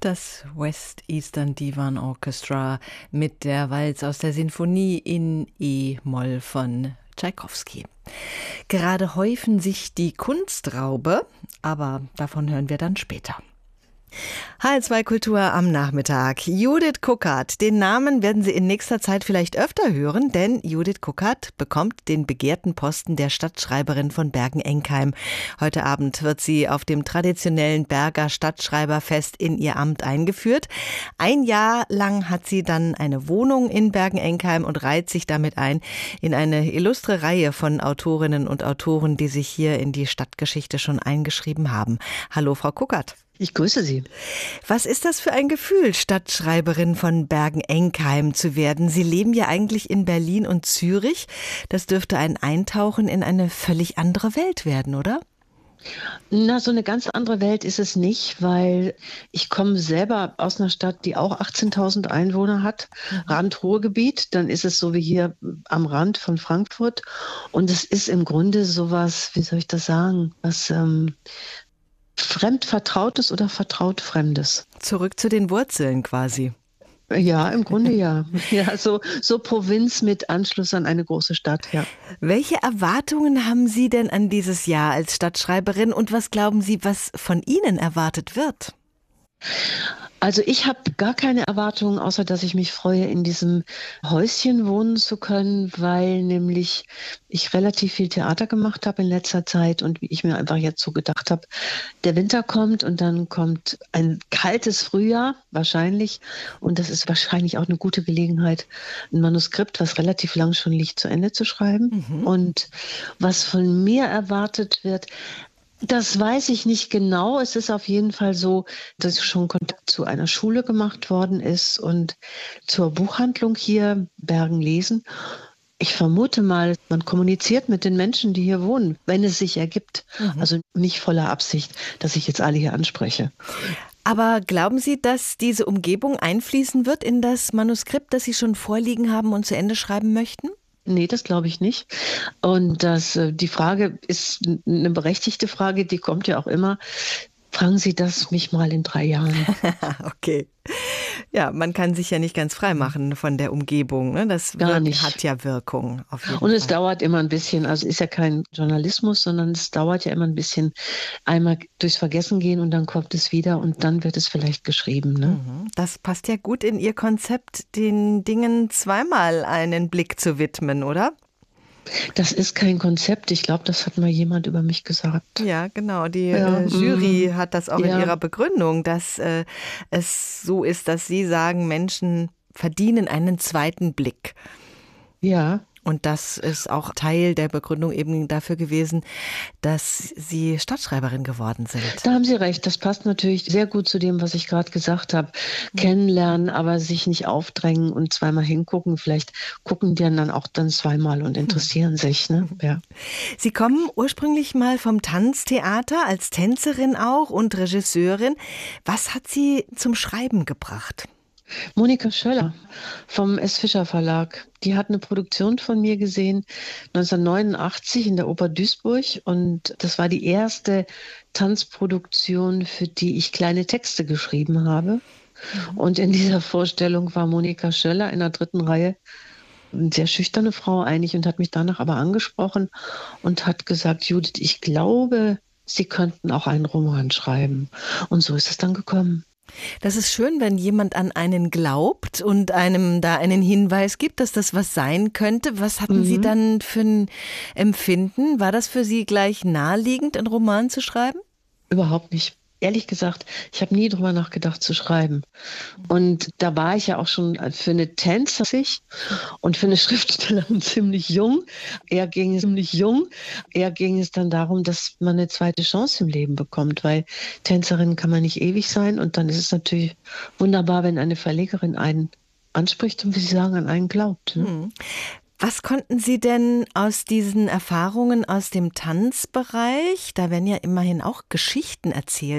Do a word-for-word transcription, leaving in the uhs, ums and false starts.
Das West Eastern Divan Orchestra mit der Walz aus der Sinfonie in E-Moll von Tschaikowski. Gerade häufen sich die Kunstraube, aber davon hören wir dann später. H L zwei Kultur am Nachmittag. Judith Kuckert. Den Namen werden Sie in nächster Zeit vielleicht öfter hören, denn Judith Kuckert bekommt den begehrten Posten der Stadtschreiberin von Bergen-Enkheim. Heute Abend wird sie auf dem traditionellen Berger Stadtschreiberfest in ihr Amt eingeführt. Ein Jahr lang hat sie dann eine Wohnung in Bergen-Enkheim und reiht sich damit ein in eine illustre Reihe von Autorinnen und Autoren, die sich hier in die Stadtgeschichte schon eingeschrieben haben. Hallo, Frau Kuckert. Ich grüße Sie. Was ist das für ein Gefühl, Stadtschreiberin von Bergen-Enkheim zu werden? Sie leben ja eigentlich in Berlin und Zürich. Das dürfte ein Eintauchen in eine völlig andere Welt werden, oder? Na, so eine ganz andere Welt ist es nicht, weil ich komme selber aus einer Stadt, die auch achtzehntausend Einwohner hat, mhm. Rand-Ruhrgebiet. Dann ist es so wie hier am Rand von Frankfurt. Und es ist im Grunde sowas, wie soll ich das sagen, was ähm, Fremdvertrautes oder Vertraut-Fremdes. Zurück zu den Wurzeln quasi. Ja, im Grunde ja. Ja, so, so Provinz mit Anschluss an eine große Stadt, ja. Welche Erwartungen haben Sie denn an dieses Jahr als Stadtschreiberin und was glauben Sie, was von Ihnen erwartet wird? Also ich habe gar keine Erwartungen, außer dass ich mich freue, in diesem Häuschen wohnen zu können, weil nämlich ich relativ viel Theater gemacht habe in letzter Zeit und wie ich mir einfach jetzt so gedacht habe, der Winter kommt und dann kommt ein kaltes Frühjahr wahrscheinlich und das ist wahrscheinlich auch eine gute Gelegenheit, ein Manuskript, was relativ lang schon liegt, zu Ende zu schreiben. Mhm. Und was von mir erwartet wird, das weiß ich nicht genau. Es ist auf jeden Fall so, dass schon Kontakt zu einer Schule gemacht worden ist und zur Buchhandlung hier, Bergen lesen. Ich vermute mal, man kommuniziert mit den Menschen, die hier wohnen, wenn es sich ergibt. Mhm. Also nicht voller Absicht, dass ich jetzt alle hier anspreche. Aber glauben Sie, dass diese Umgebung einfließen wird in das Manuskript, das Sie schon vorliegen haben und zu Ende schreiben möchten? Nee, das glaube ich nicht. Und das, die Frage ist eine berechtigte Frage, die kommt ja auch immer. Fragen Sie das mich mal in drei Jahren. Okay. Ja, man kann sich ja nicht ganz frei machen von der Umgebung. Ne? Das Gar wirkt, nicht. Hat ja Wirkung. Auf jeden Und es Fall. dauert immer ein bisschen, also ist ja kein Journalismus, sondern es dauert ja immer ein bisschen, einmal durchs Vergessen gehen und dann kommt es wieder und dann wird es vielleicht geschrieben. Ne? Das passt ja gut in Ihr Konzept, den Dingen zweimal einen Blick zu widmen, oder? Das ist kein Konzept. Ich glaube, das hat mal jemand über mich gesagt. Ja, genau. Die ja, äh, Jury mm, hat das auch ja. in ihrer Begründung, dass äh, es so ist, dass Sie sagen, Menschen verdienen einen zweiten Blick. Ja. Und das ist auch Teil der Begründung eben dafür gewesen, dass Sie Stadtschreiberin geworden sind. Da haben Sie recht. Das passt natürlich sehr gut zu dem, was ich gerade gesagt habe. Mhm. Kennenlernen, aber sich nicht aufdrängen und zweimal hingucken. Vielleicht gucken die dann auch dann zweimal und interessieren mhm. sich. Ne? Ja. Sie kommen ursprünglich mal vom Tanztheater, als Tänzerin auch und Regisseurin. Was hat Sie zum Schreiben gebracht? Monika Schöller vom S. Fischer Verlag. Die hat eine Produktion von mir gesehen, neunzehnhundertneunundachtzig in der Oper Duisburg. Und das war die erste Tanzproduktion, für die ich kleine Texte geschrieben habe. Mhm. Und in dieser Vorstellung war Monika Schöller in der dritten Reihe. Eine sehr schüchterne Frau eigentlich und hat mich danach aber angesprochen und hat gesagt, Judith, ich glaube, Sie könnten auch einen Roman schreiben. Und so ist es dann gekommen. Das ist schön, wenn jemand an einen glaubt und einem da einen Hinweis gibt, dass das was sein könnte. Was hatten mhm. Sie dann für ein Empfinden? War das für Sie gleich naheliegend, einen Roman zu schreiben? Überhaupt nicht. Ehrlich gesagt, ich habe nie drüber nachgedacht zu schreiben. Und da war ich ja auch schon für eine Tänzerin und für eine Schriftstellerin ziemlich jung. Eher ging es ziemlich jung. Eher ging es dann darum, dass man eine zweite Chance im Leben bekommt, weil Tänzerin kann man nicht ewig sein. Und dann ist es natürlich wunderbar, wenn eine Verlegerin einen anspricht und, wie Sie sagen, an einen glaubt. Ne? Hm. Was konnten Sie denn aus diesen Erfahrungen aus dem Tanzbereich, da werden ja immerhin auch Geschichten erzählt,